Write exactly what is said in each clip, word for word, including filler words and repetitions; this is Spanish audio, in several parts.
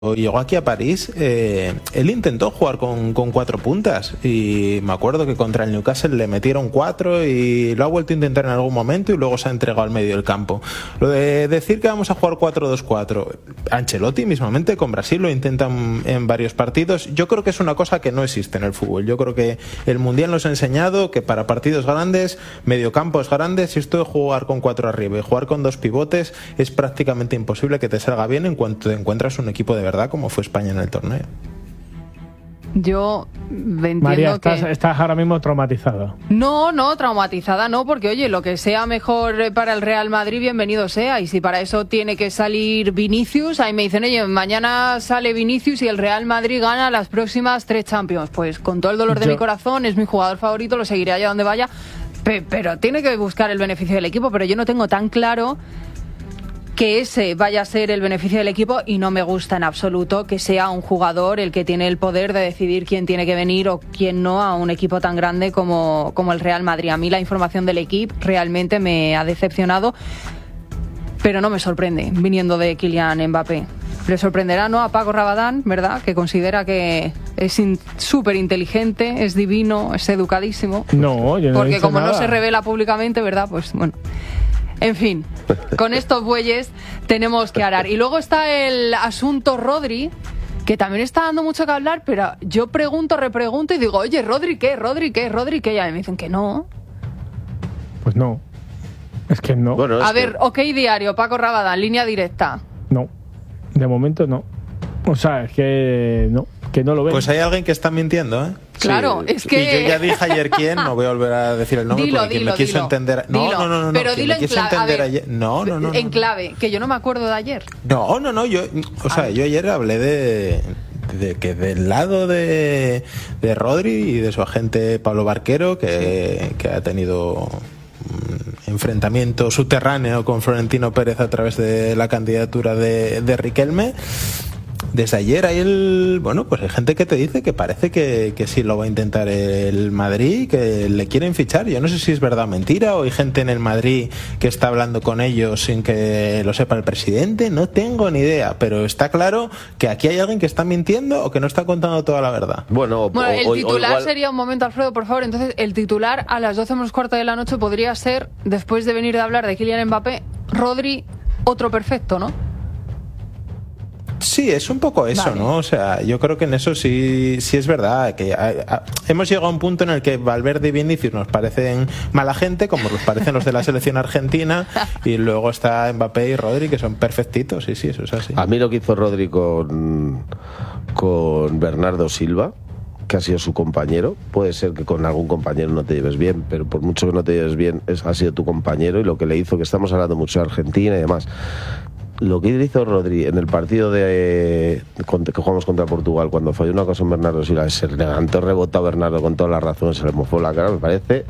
llegó aquí a París, eh, él intentó jugar con, con cuatro puntas y me acuerdo que contra el Newcastle le metieron cuatro y lo ha vuelto a intentar en algún momento y luego se ha entregado al medio del campo. Lo de decir que vamos a jugar cuatro dos cuatro, Ancelotti mismamente con Brasil lo intentan en varios partidos. Yo creo que es una cosa que no existe en el fútbol. Yo creo que el Mundial nos ha enseñado que para partidos grandes, mediocampos grandes, y esto de jugar con cuatro arriba y jugar con dos pivotes es prácticamente imposible que te salga bien en cuanto te encuentras un equipo de verdad como fue España en el torneo. Yo entiendo María, estás, que... estás ahora mismo traumatizada. No, no, traumatizada no, porque oye, lo que sea mejor para el Real Madrid, bienvenido sea, y si para eso tiene que salir Vinicius, ahí me dicen, oye, mañana sale Vinicius y el Real Madrid gana las próximas tres Champions, pues con todo el dolor de Yo... mi corazón, es mi jugador favorito, lo seguiré allá donde vaya, pe- pero tiene que buscar el beneficio del equipo, pero yo no tengo tan claro que ese vaya a ser el beneficio del equipo y no me gusta en absoluto que sea un jugador el que tiene el poder de decidir quién tiene que venir o quién no a un equipo tan grande como, como el Real Madrid. A mí la información del equipo realmente me ha decepcionado, pero no me sorprende viniendo de Kylian Mbappé. Le sorprenderá, ¿no?, a Paco Rabadán, ¿verdad?, que considera que es in- súper inteligente, es divino, es educadísimo. No, yo no Porque he dicho como nada. no se revela públicamente, ¿verdad?, pues bueno... En fin, con estos bueyes tenemos que arar. Y luego está el asunto Rodri, que también está dando mucho que hablar, pero yo pregunto, repregunto y digo, oye, ¿Rodri qué? ¿Rodri qué? ¿Rodri qué? Y a mí me dicen que no. Pues no. Es que no. Bueno, es A que... ver, OK Diario, Paco Rabadán, línea directa. No. De momento no. O sea, es que no. Que no lo ven. Pues hay alguien que está mintiendo, ¿eh? Claro, Sí. es que... Y yo ya dije ayer quién, no voy a volver a decir el nombre Dilo, porque quien dilo, me quiso dilo. entender... No, Dilo. no, no, no, no. Pero quien dilo me en quiso clave. A entender ver, ayer... No, no, no. En no. clave, que yo no me acuerdo de ayer. No, no, no, yo, o sea, yo ayer hablé de, de que del lado de, de Rodri y de su agente Pablo Barquero, que, que ha tenido un enfrentamiento subterráneo con Florentino Pérez a través de la candidatura de, de Riquelme. Desde ayer hay el, bueno, pues hay gente que te dice que parece que, que sí lo va a intentar el Madrid, que le quieren fichar. Yo no sé si es verdad o mentira, o hay gente en el Madrid que está hablando con ellos sin que lo sepa el presidente, no tengo ni idea, pero está claro que aquí hay alguien que está mintiendo o que no está contando toda la verdad. Bueno, o, Bueno, el o- o titular igual... sería un momento, Alfredo, por favor. Entonces, el titular a las doce menos cuarto de la noche podría ser, después de venir de hablar de Kylian Mbappé, Rodri, otro perfecto, ¿no? Sí, es un poco eso, Vale. ¿no? O sea, yo creo que en eso sí, sí es verdad, que a- a- hemos llegado a un punto en el que Valverde y Vinicius nos parecen mala gente, como nos parecen los de la selección argentina, y luego está Mbappé y Rodri, que son perfectitos, sí, sí, eso es así. A mí lo que hizo Rodri con, con Bernardo Silva, que ha sido su compañero, puede ser que con algún compañero no te lleves bien, pero por mucho que no te lleves bien, es, ha sido tu compañero, y lo que le hizo, que estamos hablando mucho de Argentina y demás, lo que hizo Rodri en el partido de, que jugamos contra Portugal, cuando falló una cosa en Bernardo Silva, se levantó, rebotó a Bernardo con toda la razón, se le mojó la cara, me parece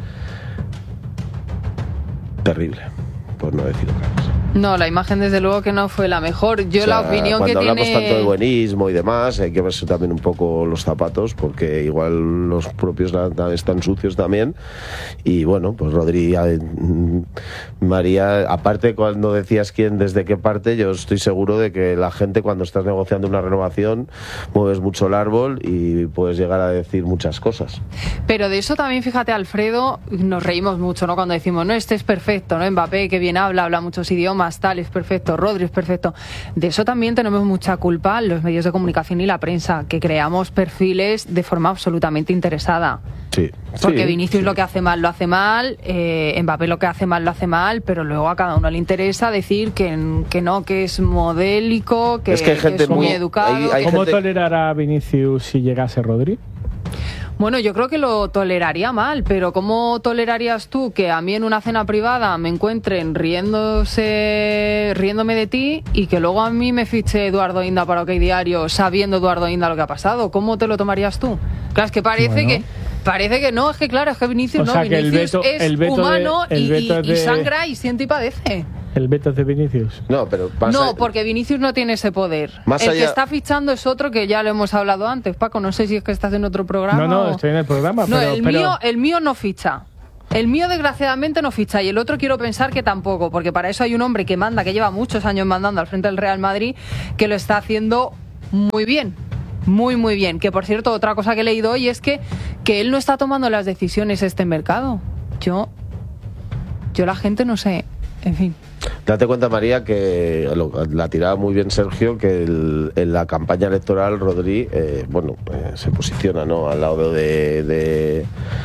terrible, por no decir otra cosa. No, la imagen desde luego que no fue la mejor. Yo O sea, la opinión cuando que hablamos tiene... tanto de buenismo y demás, hay que verse también un poco los zapatos, porque igual los propios la- la- están sucios también. Y bueno, pues Rodri, eh, María, aparte cuando decías quién, desde qué parte, yo estoy seguro de que la gente, cuando estás negociando una renovación, mueves mucho el árbol y puedes llegar a decir muchas cosas. Pero de eso también, fíjate, Alfredo, nos reímos mucho, ¿no? Cuando decimos, no, este es perfecto, ¿no? Mbappé, que bien habla, habla muchos idiomas, tal, es perfecto, Rodri es perfecto. De eso también tenemos mucha culpa los medios de comunicación y la prensa, que creamos perfiles de forma absolutamente interesada. Sí. Porque Sí, Vinicius sí. lo que hace mal lo hace mal, eh, Mbappé lo que hace mal lo hace mal, pero luego a cada uno le interesa decir que, que no, que es modélico, que Es que hay gente es muy, muy- educado. hay- hay que- ¿Cómo gente- tolerará Vinicius si llegase Rodri? Bueno, yo creo que lo toleraría mal, pero ¿cómo tolerarías tú que a mí en una cena privada me encuentren riéndose, riéndome de ti y que luego a mí me fiche Eduardo Inda para OK Diario sabiendo Eduardo Inda lo que ha pasado? ¿Cómo te lo tomarías tú? Claro, es que parece Bueno. que parece que no, es que claro, es que Vinicius O no, sea, que el Vinicius veto- es el veto de- humano el y, veto y- y de- sangra y siente y padece. El veto es de Vinicius. No, pero pasa- No, porque Vinicius no tiene ese poder. Más el que allá- está fichando es otro que ya lo hemos hablado antes, Paco. No sé si es que estás en otro programa. No, no, o- estoy en el programa, No, pero... el, pero- mío, el mío no ficha. El mío, desgraciadamente, no ficha. Y el otro quiero pensar que tampoco, porque para eso hay un hombre que manda, que lleva muchos años mandando al frente del Real Madrid, que lo está haciendo muy bien. Muy, muy bien. Que, por cierto, otra cosa que he leído hoy es que, que él no está tomando las decisiones este mercado. Yo, yo la gente no sé, en fin. Date cuenta, María, que lo, la tiraba muy bien Sergio, que el, en la campaña electoral Rodri, eh, bueno, eh, se posiciona, ¿no?, al lado de, de,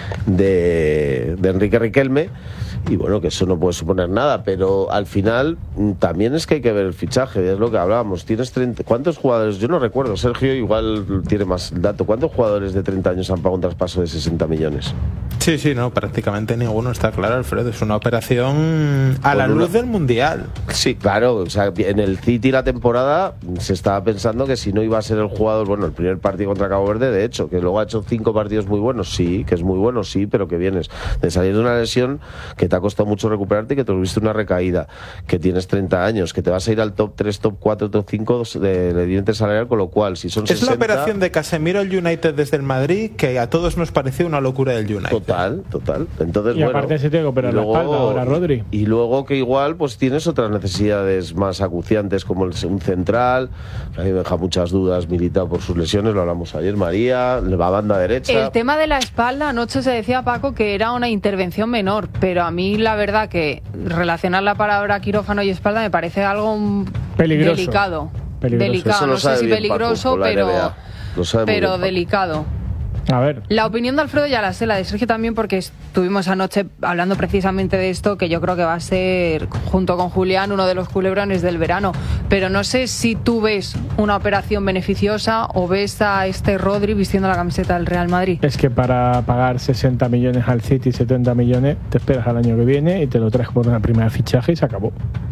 de, de Enrique Riquelme. Y bueno, que eso no puede suponer nada, pero al final también es que hay que ver el fichaje, es lo que hablábamos. Tienes treinta, ¿cuántos jugadores? Yo no recuerdo, Sergio igual tiene más dato. ¿Cuántos jugadores de treinta años han pagado un traspaso de sesenta millones? Sí, sí, no, prácticamente ninguno, está claro, Alfredo. Es una operación a la luz del Mundial. Sí, claro, o sea, en el City la temporada se estaba pensando que si no iba a ser el jugador, bueno, el primer partido contra Cabo Verde, de hecho, que luego ha hecho cinco partidos muy buenos, sí, que es muy bueno, sí, pero que vienes de salir de una lesión que te ha costado mucho recuperarte y que te tuviste una recaída, que tienes treinta años, que te vas a ir al top tres, top cuatro, top cinco de, de diente salarial, con lo cual, si son es sesenta... la operación de Casemiro al United desde el Madrid, que a todos nos pareció una locura del United. Total, total. Entonces, y bueno, aparte se tiene que operar la espalda ahora, Rodri. Y, y luego que igual pues tienes otras necesidades más acuciantes, como el, un central. A mí me deja muchas dudas Militao por sus lesiones, lo hablamos ayer, María, le va a banda derecha. El tema de la espalda, anoche se decía, Paco, que era una intervención menor, pero a mí la verdad que relacionar la palabra quirófano y espalda me parece algo peligroso. delicado. Peligroso. Delicado, no sé si bien, peligroso, Paco, pero, pero bien, delicado. A ver. La opinión de Alfredo ya la sé, la de Sergio también, porque estuvimos anoche hablando precisamente de esto, que yo creo que va a ser, junto con Julián, uno de los culebrones del verano. Pero no sé si tú ves una operación beneficiosa o ves a este Rodri vistiendo la camiseta del Real Madrid. Es que para pagar sesenta millones al City, setenta millones, te esperas al año que viene y te lo traes por una primera fichaje y se acabó.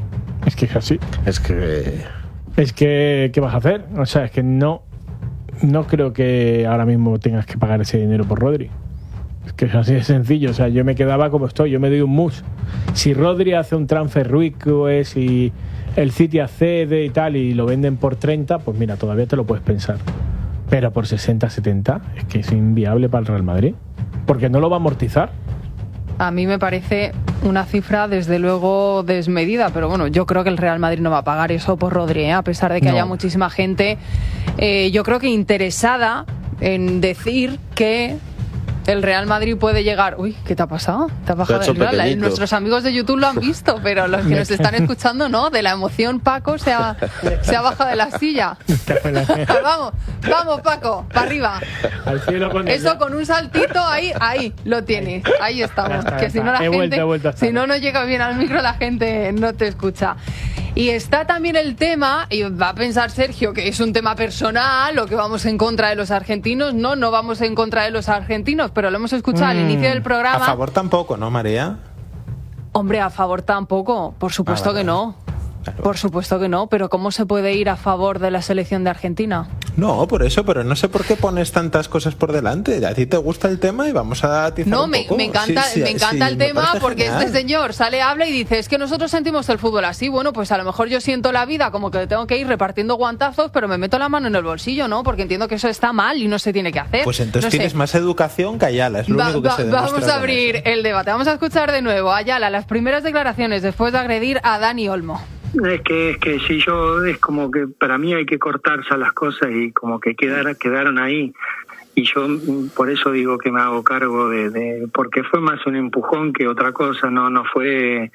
Es que es así. Es que... Es que, ¿qué vas a hacer? O sea, es que no... No creo que ahora mismo tengas que pagar ese dinero por Rodri. Es que es así de sencillo. O sea, yo me quedaba como estoy. Yo me doy un mus. Si Rodri hace un transfer request y el City accede y tal y lo venden por treinta, pues mira, todavía te lo puedes pensar. Pero por sesenta, setenta es que es inviable para el Real Madrid. Porque no lo va a amortizar. A mí me parece una cifra desde luego desmedida, pero bueno, yo creo que el Real Madrid no va a pagar eso por Rodri, ¿eh? A pesar de que no. haya muchísima gente, eh, yo creo que interesada en decir que el Real Madrid puede llegar... Uy, ¿qué te ha pasado? ¿Te ha bajado el Real? Nuestros amigos de YouTube lo han visto, pero los que nos están escuchando no. De la emoción, Paco se ha, se ha bajado de la silla. Vamos, vamos, Paco, para arriba. Al cielo con Eso ella. Con un saltito, ahí, ahí, lo tienes. Ahí estamos. Está, que si no la he gente, vuelto, vuelto si no nos llega bien al micro, la gente no te escucha. Y está también el tema, y va a pensar Sergio que es un tema personal, o que vamos en contra de los argentinos. No, no vamos en contra de los argentinos, pero lo hemos escuchado mm, al inicio del programa. A favor tampoco, ¿no, María? Hombre, a favor tampoco, por supuesto ah, vale, que no. Claro. Por supuesto que no, pero ¿cómo se puede ir a favor de la selección de Argentina? No, por eso, pero no sé por qué pones tantas cosas por delante. A ti te gusta el tema y vamos a atizar No, un me, poco. me encanta, sí, sí, me encanta sí, el me tema porque genial. Este señor sale, habla y dice, es que nosotros sentimos el fútbol así. Bueno, pues a lo mejor yo siento la vida como que tengo que ir repartiendo guantazos, pero me meto la mano en el bolsillo, ¿no? Porque entiendo que eso está mal y no se tiene que hacer. Pues entonces no tienes sé. más educación que Ayala, es lo va, único que va, se demuestra. Vamos a abrir el debate, vamos a escuchar de nuevo a Ayala las primeras declaraciones después de agredir a Dani Olmo. Es que es que si yo es como que para mí hay que cortarse las cosas y como que quedar, quedaron ahí y yo por eso digo que me hago cargo de, de porque fue más un empujón que otra cosa, no no fue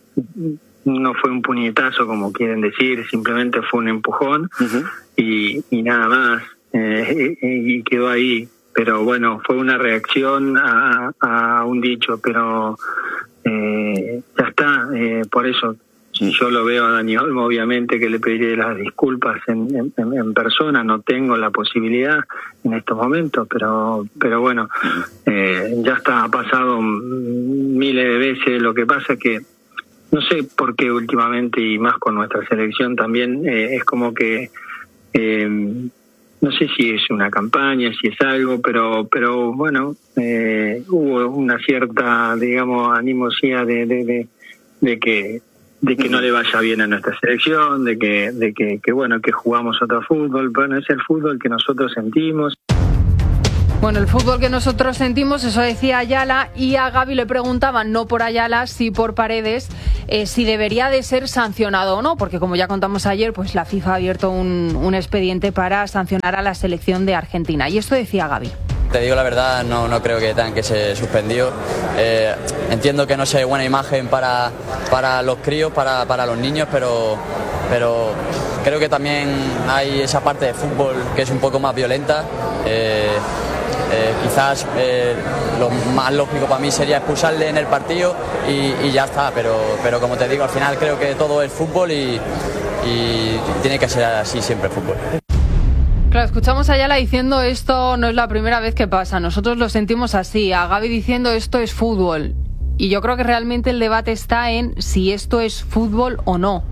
no fue un puñetazo como quieren decir, simplemente fue un empujón uh-huh. y, y nada más eh, y, y quedó ahí, pero bueno, fue una reacción a, a un dicho, pero eh, ya está, eh, por eso si yo lo veo a Dani Olmo, obviamente que le pediré las disculpas en, en, en persona, no tengo la posibilidad en estos momentos, pero pero bueno, eh, ya está, ha pasado miles de veces. Lo que pasa es que no sé por qué últimamente, y más con nuestra selección también, eh, es como que eh, no sé si es una campaña, si es algo, pero pero bueno, eh, hubo una cierta, digamos, animosidad de, de, de, de que de que no le vaya bien a nuestra selección, de que de que, que bueno, que jugamos otro fútbol, bueno, es el fútbol que nosotros sentimos. Bueno, el fútbol que nosotros sentimos, eso decía Ayala, y a Gavi le preguntaban, no por Ayala, sí por Paredes, eh, si debería de ser sancionado o no, porque como ya contamos ayer, pues la FIFA ha abierto un, un expediente para sancionar a la selección de Argentina. Y esto decía Gavi. Te digo la verdad, no, no creo que tengan que se suspendió. Eh, entiendo que no sea buena imagen para, para los críos, para, para los niños, pero, pero creo que también hay esa parte de fútbol que es un poco más violenta. Eh, eh, quizás eh, lo más lógico para mí sería expulsarle en el partido y, y ya está, pero, pero como te digo, al final creo que todo es fútbol y, y tiene que ser así siempre el fútbol. Claro, escuchamos a Ayala diciendo esto no es la primera vez que pasa, nosotros lo sentimos así, a Gavi diciendo esto es fútbol, y yo creo que realmente el debate está en si esto es fútbol o no.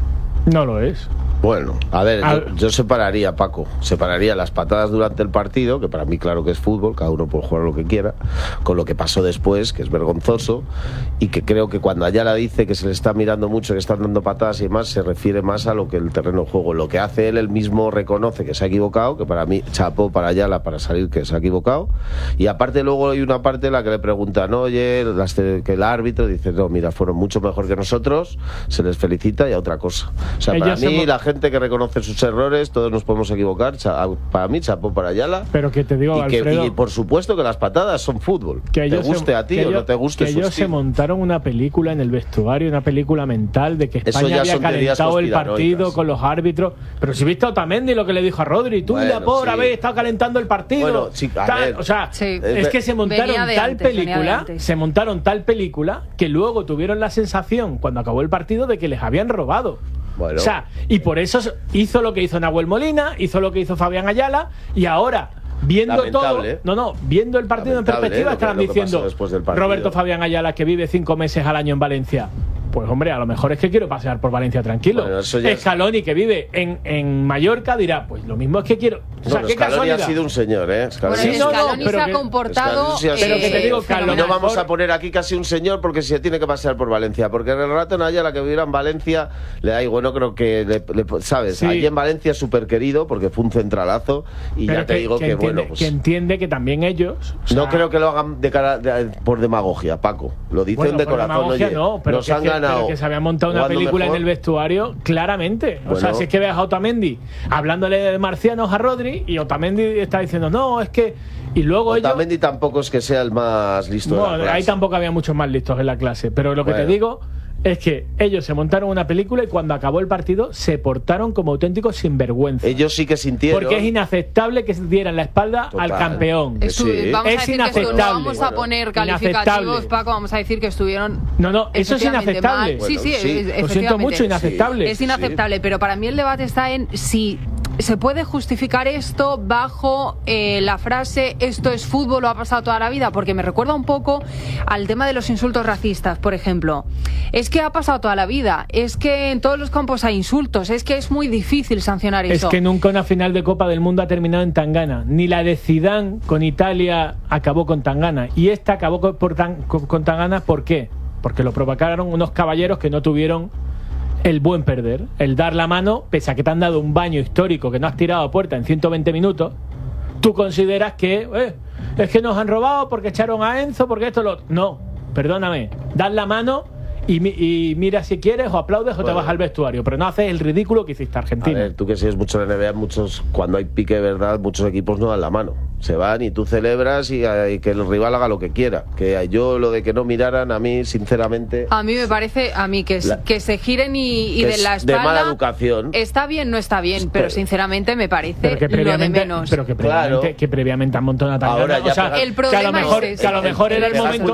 No lo es. Bueno, a ver, a... Yo, yo separaría, Paco, separaría las patadas durante el partido, que para mí claro que es fútbol, cada uno puede jugar lo que quiera, con lo que pasó después, que es vergonzoso, y que creo que cuando Ayala dice que se le está mirando mucho, que están dando patadas y demás, se refiere más a lo que el terreno de juego. Lo que hace él, él mismo reconoce que se ha equivocado, que para mí chapó para Ayala para salir que se ha equivocado, y aparte luego hay una parte en la que le preguntan, oye, las, que el árbitro dice, no, mira, fueron mucho mejor que nosotros, se les felicita y a otra cosa. O sea, para mí la gente que reconoce sus errores, todos nos podemos equivocar, para mí chapó para Ayala, pero que te digo, y, que, Alfredo, y por supuesto que las patadas son fútbol, que te guste se, a ti o no te guste que su ellos estilo. Se montaron una película en el vestuario, una película mental de que España había calentado el partido con los árbitros, pero si viste a Otamendi lo que le dijo a Rodri, tú bueno, y la pobre sí. habéis estado calentando el partido, bueno, sí, tal, o sea, sí. es que se montaron tal antes, película se montaron tal película que luego tuvieron la sensación cuando acabó el partido de que les habían robado. Bueno. O sea, y por eso hizo lo que hizo Nahuel Molina, hizo lo que hizo Fabián Ayala, y ahora, viendo Lamentable. todo, no, no, viendo el partido Lamentable, en perspectiva, estaban diciendo Roberto Fabián Ayala, que vive cinco meses al año en Valencia. Pues hombre, a lo mejor es que quiero pasear por Valencia tranquilo. Bueno, Scaloni, que vive en, en Mallorca, dirá, pues lo mismo es que quiero. O sea, bueno, ¿qué Scaloni casualidad? ha sido un señor, ¿eh? Scaloni, bueno, sí, no, Scaloni no, se ha comportado. Se ha pero que te digo, Scaloni, no vamos a poner aquí casi un señor porque se tiene que pasear por Valencia. Porque el rato en Ayala que viviera en Valencia, le da igual, no creo que, le, le, ¿sabes? Sí. Allí en Valencia es súper querido porque fue un centralazo. Y pero ya te que, digo que, que entiende, bueno. Pues, que entiende que también ellos. O sea, no creo que lo hagan de cara, de, por demagogia, Paco. Lo dicen bueno, de corazón. Demagogia, oye, no, pero nos que, han que, ganado. Pero que se habían montado una película mejor en el vestuario, claramente. Bueno. O sea, si es que veas a Otamendi hablándole de marcianos a Rodri y Otamendi está diciendo, no, es que. Y luego Otamendi ellos, tampoco es que sea el más listo bueno, de la clase. Ahí tampoco había muchos más listos en la clase. Pero lo que bueno. te digo es que ellos se montaron una película y cuando acabó el partido se portaron como auténticos sinvergüenza. Ellos sí que sintieron. Porque es inaceptable que se dieran la espalda Total. al campeón. Estu sí. Vamos es a decir inaceptable. Que no vamos a poner calificativos, Paco, vamos a decir que estuvieron. No, no, eso es inaceptable. Bueno, sí, sí, sí. Lo siento mucho, inaceptable. Sí. Es inaceptable, sí. Pero para mí el debate está en si se puede justificar esto bajo eh, la frase esto es fútbol o ha pasado toda la vida, porque me recuerda un poco al tema de los insultos racistas, por ejemplo. Es que ha pasado toda la vida, es que en todos los campos hay insultos, es que es muy difícil sancionar eso. Es que nunca una final de Copa del Mundo ha terminado en Tangana, ni la de Zidane con Italia acabó con Tangana, y esta acabó con, por tan, con, con Tangana, ¿por qué? Porque lo provocaron unos caballeros que no tuvieron el buen perder, el dar la mano, pese a que te han dado un baño histórico que no has tirado a puerta en ciento veinte minutos, tú consideras que eh, es que nos han robado porque echaron a Enzo, porque esto lo... No, perdóname, das la mano y, y mira si quieres o aplaudes o bueno. te vas al vestuario, pero no haces el ridículo que hiciste Argentina. A ver, tú que sigues mucho en la N B A, muchos, cuando hay pique de verdad, muchos equipos no dan la mano. Se van y tú celebras y, y que el rival haga lo que quiera. Que yo lo de que no miraran, a mí sinceramente... A mí me parece, a mí que, la, que se giren y, y de la espalda... De mala educación. Está bien, no está bien, pero, pero sinceramente me parece lo de menos. Pero que previamente, claro. que previamente han montado una tangana. Ahora ya o sea, el problema que a lo mejor, es que a lo mejor el, era el, el momento...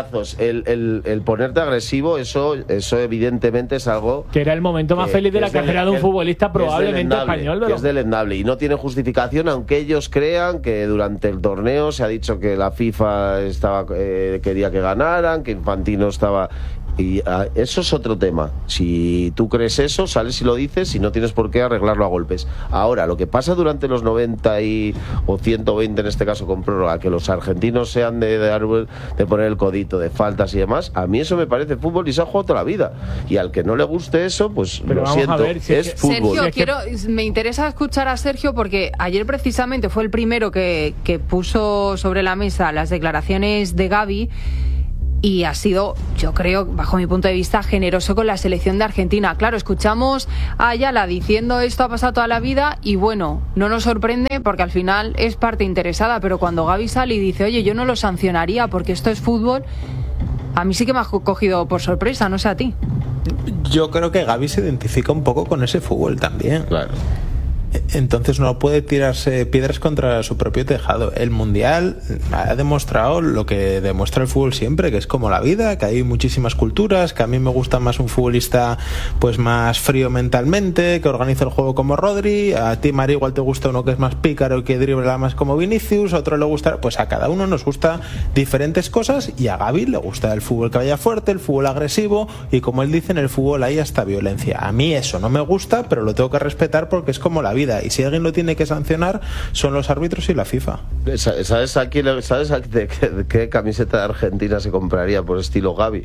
El, el, el ponerte agresivo, eso, eso evidentemente es algo... Que era el momento más que, feliz de la carrera de un futbolista probablemente español. Que es deleznable y no tiene justificación, aunque ellos crean que durante el torneo se ha dicho que la FIFA estaba eh, quería que ganaran, que Infantino estaba... Y uh, eso es otro tema. Si tú crees eso, sales y lo dices y no tienes por qué arreglarlo a golpes. Ahora, lo que pasa durante los noventa y, o ciento veinte en este caso con prórroga, que los argentinos sean de, de, de poner el codito, de faltas y demás, a mí eso me parece fútbol y se ha jugado toda la vida. Y al que no le guste eso, pues Pero lo siento, ver, si es, es que, fútbol. Sergio, quiero, me interesa escuchar a Sergio porque ayer precisamente fue el primero que, que puso sobre la mesa las declaraciones de Gavi y ha sido, yo creo, bajo mi punto de vista, generoso con la selección de Argentina. Claro, escuchamos a Ayala diciendo esto ha pasado toda la vida y bueno, no nos sorprende porque al final es parte interesada, pero cuando Gavi sale y dice, oye, yo no lo sancionaría porque esto es fútbol, a mí sí que me ha cogido por sorpresa, no sé a ti. Yo creo que Gavi se identifica un poco con ese fútbol también. Claro. Entonces no puede tirarse piedras contra su propio tejado. El Mundial ha demostrado lo que demuestra el fútbol siempre, que es como la vida, que hay muchísimas culturas, que a mí me gusta más un futbolista pues más frío mentalmente, que organiza el juego como Rodri, a ti, Mari, igual te gusta uno que es más pícaro y que dribla más como Vinicius, a otro le gusta, pues a cada uno nos gusta diferentes cosas y a Gavi le gusta el fútbol que vaya fuerte, el fútbol agresivo y como él dice, en el fútbol hay hasta violencia. A mí eso no me gusta, pero lo tengo que respetar porque es como la vida. Y si alguien lo tiene que sancionar son los árbitros y la FIFA. ¿Sabes a quién, sabes a de qué, de qué camiseta de Argentina se compraría por estilo Gavi?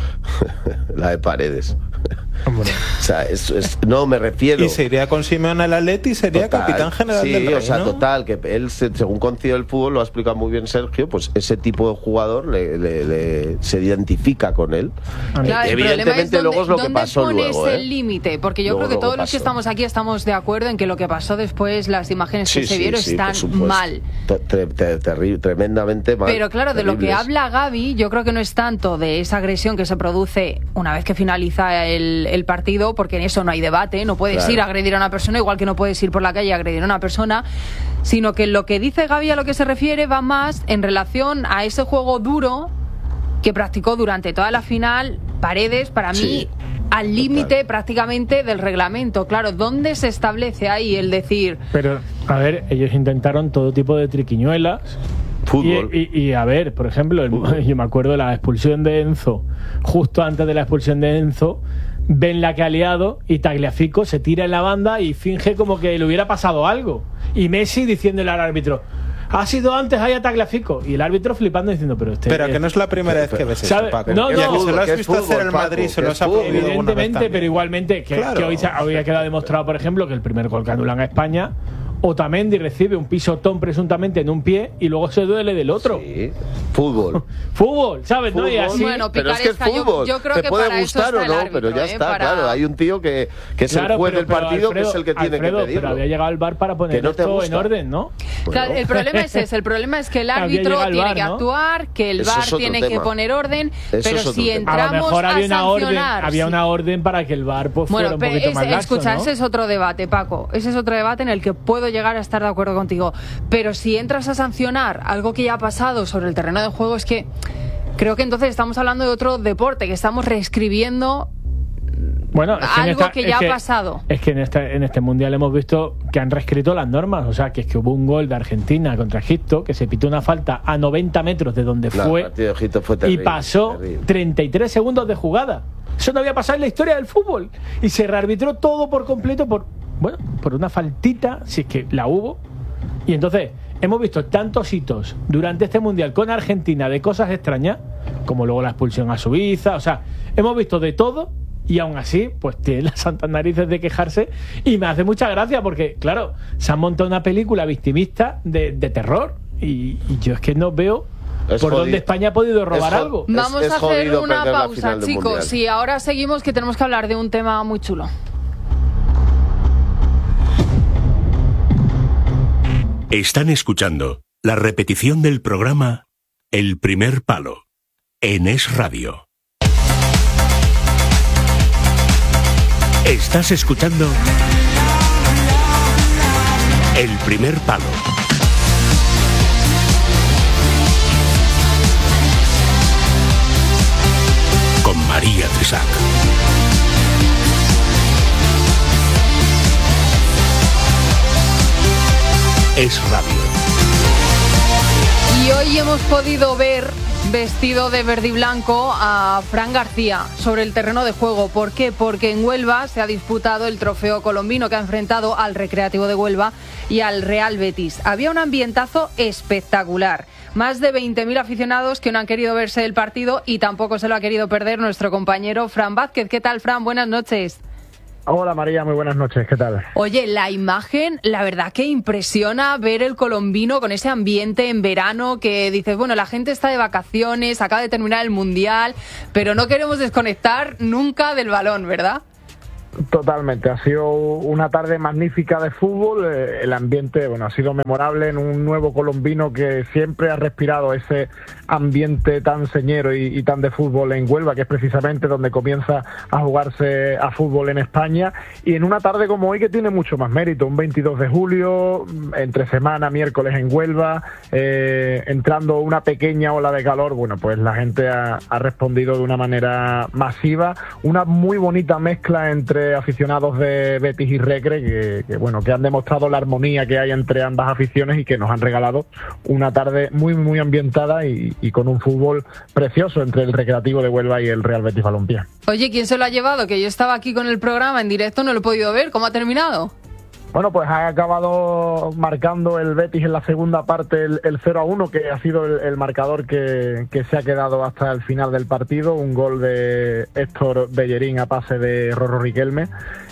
La de Paredes. Hombre. O sea, es, es, no me refiero. Y se iría con Simeone al Atleti y sería total, capitán general sí, del Reino. O sea, total, que él, según concibe el fútbol, lo ha explicado muy bien Sergio, pues ese tipo de jugador le, le, le, se identifica con él. Claro, Evidentemente es dónde, luego es lo que pasó ¿dónde luego. pones ¿eh? el límite? Porque yo luego, creo que todos pasó. los que estamos aquí estamos de acuerdo en que lo que pasó después, las imágenes que sí, se sí, vieron sí, están mal. Tre, tre, terri, tremendamente mal. Pero claro, de terribles. lo que habla Gavi, yo creo que no es tanto de esa agresión que se produce una vez que finaliza el, el partido, porque en eso no hay debate, no puedes claro. ir a agredir a una persona igual que no puedes ir por la calle a agredir a una persona, sino que lo que dice Gavi a lo que se refiere va más en relación a ese juego duro que practicó durante toda la final Paredes, para mí sí, al límite prácticamente del reglamento. Claro, ¿dónde se establece ahí el decir? Pero, a ver, ellos intentaron todo tipo de triquiñuelas. Fútbol. Y, y, y a ver, por ejemplo, el, yo me acuerdo de la expulsión de Enzo, justo antes de la expulsión de Enzo, ven la que ha liado y Tagliafico se tira en la banda y finge como que le hubiera pasado algo. Y Messi diciéndole al árbitro, ha sido antes ahí a Tagliafico. Y el árbitro flipando diciendo, pero este... Pero que no es la primera vez que ves eso, Paco. No, no, que se lo has que visto fútbol, hacer el Paco, Madrid, se que lo has aprendido alguna vez evidentemente, también. pero igualmente que, Claro. que hoy, se, hoy ha quedado demostrado, por ejemplo, que el primer gol que anulan a España, Otamendi recibe un pisotón presuntamente en un pie y luego se duele del otro. Sí. Fútbol. Fútbol, ¿sabes? ¿No? Y así. Bueno, pero es que es picaresca, yo- fútbol. yo creo Te que puede para eso gustar o está el no, árbitro, pero ya ¿eh? está, Para- claro. Hay un tío que, que es Claro, el juez pero- del pero partido, Alfredo, que es el que tiene Alfredo, que pedirlo. Pero había llegado el V A R para poner Que no te esto en gusta. orden, ¿no? Claro, Bueno. el problema es ese, el problema es que el Había árbitro llegado el tiene V A R, que ¿no? actuar, que el Eso V A es R otro tiene que tema. poner orden, Eso pero es otro si tema. A lo entramos mejor a había una orden, sancionar, había sí. una orden para que el V A R pues, Bueno, fuera un pero poquito es- más laxo, escucha, ¿no? ese es otro debate, Paco. Ese es otro debate en el que puedo llegar a estar de acuerdo contigo. Pero si entras a sancionar algo que ya ha pasado sobre el terreno de juego, es que creo que entonces estamos hablando de otro deporte, que estamos reescribiendo Bueno, es que en algo esta- que es ya que- ha pasado. Es que en este, en este mundial hemos visto que han reescrito las normas. O sea, que es que hubo un gol de Argentina contra Egipto que se pitó una falta a noventa metros de donde No, fue el partido de Egipto fue y terrible, pasó terrible. treinta y tres segundos de jugada. Eso no había pasado en la historia del fútbol. Y se rearbitró todo por completo por, bueno, por una faltita, si es que la hubo. Y entonces hemos visto tantos hitos durante este mundial con Argentina de cosas extrañas, como luego la expulsión a Suiza. O sea, hemos visto de todo. Y aún así, pues tiene las santas narices de quejarse. Y me hace mucha gracia porque, claro, se han montado una película victimista de, de terror. Y, y yo es que no veo Es por jodido. dónde España ha podido robar Es jo- algo. Es- Vamos es a hacer jodido una perder la pausa, final del chicos. Mundial. Sí, ahora seguimos, que tenemos que hablar de un tema muy chulo. Están escuchando la repetición del programa El Primer Palo en Es Radio. Estás escuchando El Primer Palo. Con María Trisac. Es Radio. Y hoy hemos podido ver vestido de verde y blanco a Fran García sobre el terreno de juego. ¿Por qué? Porque en Huelva se ha disputado el trofeo colombino que ha enfrentado al Recreativo de Huelva y al Real Betis. Había un ambientazo espectacular. Más de veinte mil aficionados que no han querido verse el partido y tampoco se lo ha querido perder nuestro compañero Fran Vázquez. ¿Qué tal, Fran? Buenas noches. Hola María, muy buenas noches, ¿qué tal? Oye, la imagen, la verdad que impresiona ver el colombino con ese ambiente en verano que dices, bueno, la gente está de vacaciones, acaba de terminar el Mundial, pero no queremos desconectar nunca del balón, ¿verdad? Totalmente, ha sido una tarde magnífica de fútbol, el ambiente, bueno, ha sido memorable en un nuevo colombino que siempre ha respirado ese ambiente tan señero y, y tan de fútbol en Huelva, que es precisamente donde comienza a jugarse a fútbol en España, y en una tarde como hoy que tiene mucho más mérito, un veintidós de julio, entre semana, miércoles en Huelva, eh, entrando una pequeña ola de calor, bueno, pues la gente ha, ha respondido de una manera masiva, una muy bonita mezcla entre aficionados de Betis y Recre que, que bueno que han demostrado la armonía que hay entre ambas aficiones y que nos han regalado una tarde muy muy ambientada y, y con un fútbol precioso entre el Recreativo de Huelva y el Real Betis Balompié. Oye, ¿quién se lo ha llevado? Que yo estaba aquí con el programa en directo, no lo he podido ver. ¿Cómo ha terminado? Bueno, pues ha acabado marcando el Betis en la segunda parte el, el cero a uno, que ha sido el, el marcador que, que se ha quedado hasta el final del partido. Un gol de Héctor Bellerín a pase de Rorro Riquelme.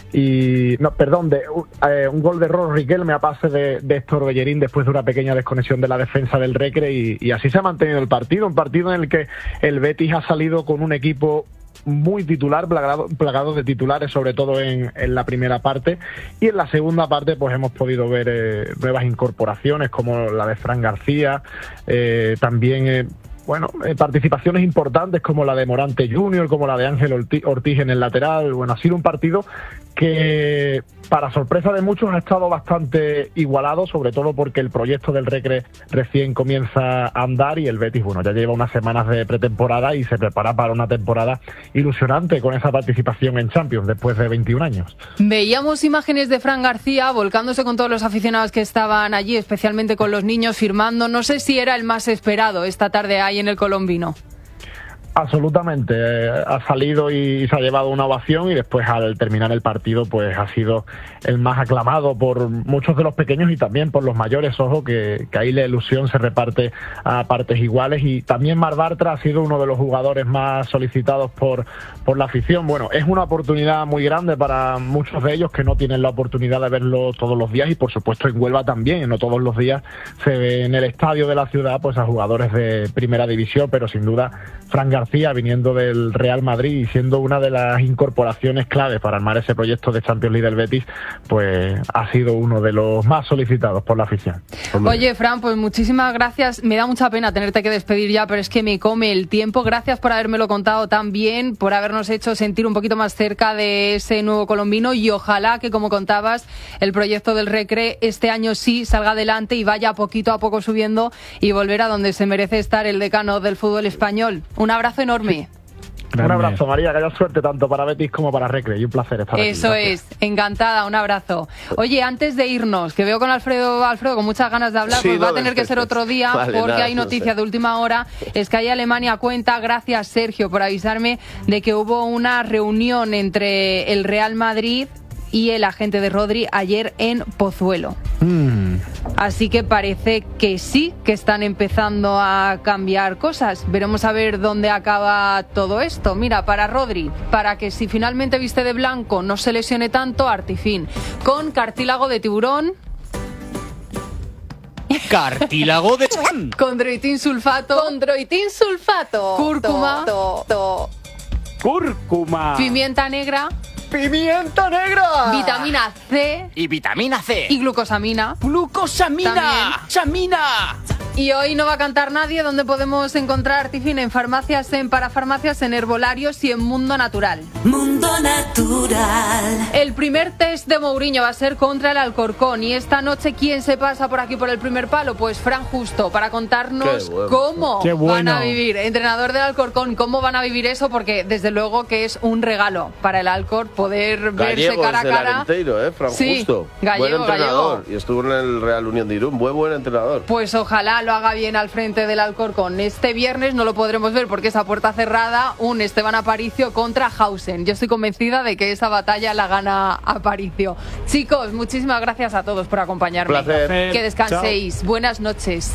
Y, no, perdón, de, eh, un gol de Rorro Riquelme a pase de, de Héctor Bellerín después de una pequeña desconexión de la defensa del Recre. Y, y así se ha mantenido el partido. Un partido en el que el Betis ha salido con un equipo muy titular, plagado, plagado de titulares, sobre todo en, en la primera parte, y en la segunda parte pues hemos podido ver eh, nuevas incorporaciones como la de Fran García, eh, también eh, bueno, eh, participaciones importantes como la de Morante junior, como la de Ángel Ortiz en el lateral. Bueno, ha sido un partido que, para sorpresa de muchos, ha estado bastante igualado, sobre todo porque el proyecto del Recre recién comienza a andar y el Betis, bueno, ya lleva unas semanas de pretemporada y se prepara para una temporada ilusionante con esa participación en Champions después de veintiún años. Veíamos imágenes de Fran García volcándose con todos los aficionados que estaban allí, especialmente con los niños firmando. No sé si era el más esperado esta tarde ahí en el colombino. Absolutamente, eh, ha salido y se ha llevado una ovación y después al terminar el partido pues ha sido el más aclamado por muchos de los pequeños y también por los mayores. Ojo que, que ahí la ilusión se reparte a partes iguales, y también Marc Bartra ha sido uno de los jugadores más solicitados por, por la afición. Bueno, es una oportunidad muy grande para muchos de ellos que no tienen la oportunidad de verlo todos los días, y por supuesto en Huelva también, no todos los días se ve en el estadio de la ciudad pues a jugadores de primera división, pero sin duda Fran García, viniendo del Real Madrid y siendo una de las incorporaciones claves para armar ese proyecto de Champions League del Betis, pues ha sido uno de los más solicitados por la afición. Hombre. Oye, Fran, pues muchísimas gracias. Me da mucha pena tenerte que despedir ya, pero es que me come el tiempo. Gracias por habérmelo contado tan bien, por habernos hecho sentir un poquito más cerca de ese nuevo colombino, y ojalá que, como contabas, el proyecto del Recre este año sí salga adelante y vaya poquito a poco subiendo y volver a donde se merece estar el decano del fútbol español. Un abrazo enorme. Grande. Un abrazo, María, que haya suerte tanto para Betis como para Recre, y un placer estar aquí. Eso es, encantada, un abrazo. Oye, antes de irnos, que veo con Alfredo Alfredo con muchas ganas de hablar, sí, pues va a tener que ser otro día, vale, porque nada, hay noticia no sé. de última hora. Es que ahí Alemania cuenta, gracias Sergio por avisarme, de que hubo una reunión entre el Real Madrid y el agente de Rodri ayer en Pozuelo. Mm. Así que parece que sí, que están empezando a cambiar cosas. Veremos a ver dónde acaba todo esto. Mira, para Rodri, para que si finalmente viste de blanco no se lesione tanto, Artifin, con cartílago de tiburón. Cartílago de... Condroitin sulfato. Condroitin sulfato. Cúrcuma. To, to, to. Cúrcuma. Pimienta negra. ¡Pimienta negra! Vitamina C. Y vitamina C. Y glucosamina. ¡Glucosamina! También. ¡Samina! Y hoy no va a cantar nadie. ¿Dónde podemos encontrar Artifin? En farmacias, en parafarmacias, en herbolarios y en Mundo Natural. Mundo Natural. El primer test de Mourinho va a ser contra el Alcorcón. Y esta noche, ¿quién se pasa por aquí por el primer palo? Pues Fran Justo, para contarnos Qué bueno. cómo Qué bueno. van a vivir. Entrenador del Alcorcón, cómo van a vivir eso, porque desde luego que es un regalo para el Alcor poder verse Gallego, cara a cara. Arenteiro, ¿eh? Fran Sí, Justo. gallego, buen entrenador. gallego. Y estuvo en el Real Unión de Irún. Muy buen entrenador. Pues ojalá. ojalá lo haga bien al frente del Alcorcón. Este viernes no lo podremos ver porque es a puerta cerrada, un Esteban Aparicio contra Hausen. Yo estoy convencida de que esa batalla la gana Aparicio. Chicos, muchísimas gracias a todos por acompañarme. Placer. Que descanséis. Chao. Buenas noches.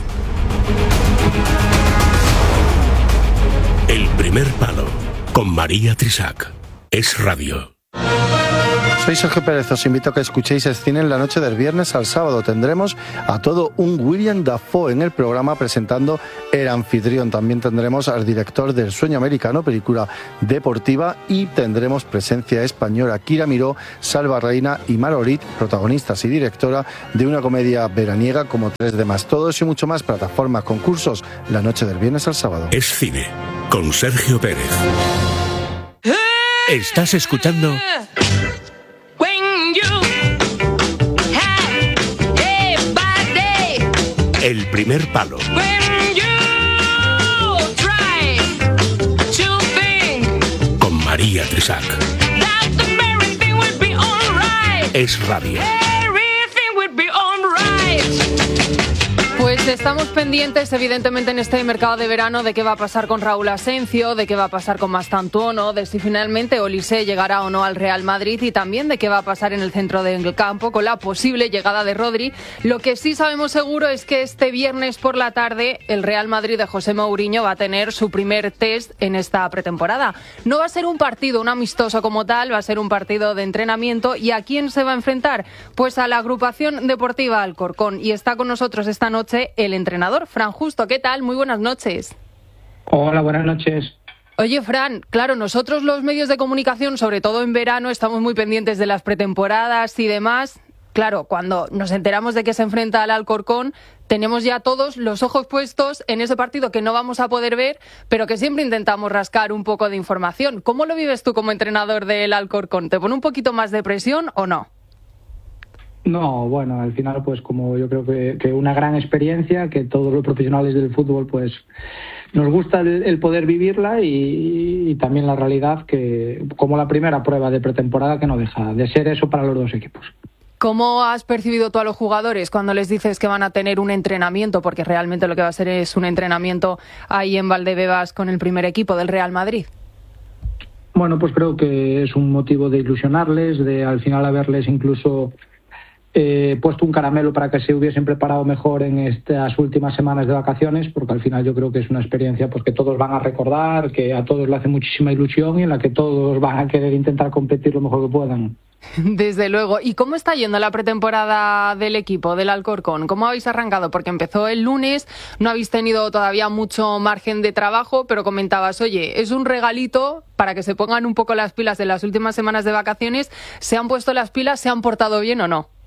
El primer palo con María Trisac. Es radio. Soy Sergio Pérez, os invito a que escuchéis Escine en la noche del viernes al sábado. Tendremos a todo un William Dafoe en el programa presentando El Anfitrión. También tendremos al director del Sueño Americano, película deportiva, y tendremos presencia española. Kira Miró, Salva Reina y Marolit, protagonistas y directora de una comedia veraniega como Tres de Más. Todo eso y mucho más, plataformas, concursos, la noche del viernes al sábado. Es cine con Sergio Pérez. Estás escuchando El primer palo. Con María Trisac. Es radio. Pues estamos pendientes, evidentemente, en este mercado de verano de qué va a pasar con Raúl Asencio, de qué va a pasar con Mastantuono, de si finalmente Olise llegará o no al Real Madrid y también de qué va a pasar en el centro del campo con la posible llegada de Rodri. Lo que sí sabemos seguro es que este viernes por la tarde el Real Madrid de José Mourinho va a tener su primer test en esta pretemporada. No va a ser un partido, un amistoso como tal, va a ser un partido de entrenamiento. ¿Y a quién se va a enfrentar? Pues a la agrupación deportiva Alcorcón. Y está con nosotros esta noche el entrenador, Fran Justo. ¿Qué tal? Muy buenas noches. Hola, buenas noches. Oye, Fran, claro, nosotros los medios de comunicación, sobre todo en verano, estamos muy pendientes de las pretemporadas y demás. Claro, cuando nos enteramos de que se enfrenta al Alcorcón, tenemos ya todos los ojos puestos en ese partido que no vamos a poder ver, pero que siempre intentamos rascar un poco de información. ¿Cómo lo vives tú como entrenador del Alcorcón? ¿Te pone un poquito más de presión o no? No, bueno, al final pues como yo creo que, que una gran experiencia, que todos los profesionales del fútbol pues nos gusta el, el poder vivirla y, y también la realidad que como la primera prueba de pretemporada que no deja de ser eso para los dos equipos. ¿Cómo has percibido tú a los jugadores cuando les dices que van a tener un entrenamiento? Porque realmente lo que va a ser es un entrenamiento ahí en Valdebebas con el primer equipo del Real Madrid. Bueno, pues creo que es un motivo de ilusionarles, de al final haberles incluso Eh, puesto un caramelo para que se hubiesen preparado mejor en estas últimas semanas de vacaciones, porque al final yo creo que es una experiencia pues que todos van a recordar, que a todos le hace muchísima ilusión y en la que todos van a querer intentar competir lo mejor que puedan. Desde luego. ¿Y cómo está yendo la pretemporada del equipo, del Alcorcón? ¿Cómo habéis arrancado? Porque empezó el lunes, no habéis tenido todavía mucho margen de trabajo, pero comentabas, oye, es un regalito para que se pongan un poco las pilas en las últimas semanas de vacaciones. ¿Se han puesto las pilas? ¿Se han portado bien o no?